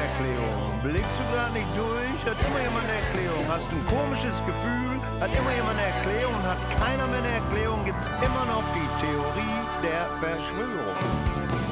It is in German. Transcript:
Erklärung. Blickst du gerade nicht durch, hat immer jemand eine Erklärung. Hast du ein komisches Gefühl, hat immer jemand eine Erklärung. Hat keiner mehr eine Erklärung, gibt's immer noch die Theorie der Verschwörung.